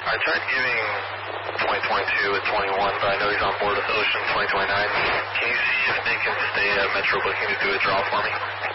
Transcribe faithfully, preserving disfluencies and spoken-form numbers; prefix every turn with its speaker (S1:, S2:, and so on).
S1: I tried giving twenty twenty-two at twenty-one, but I know he's on board with Ocean twenty twenty-nine. Can you see if they can stay at Metro Booking to do a draw for me?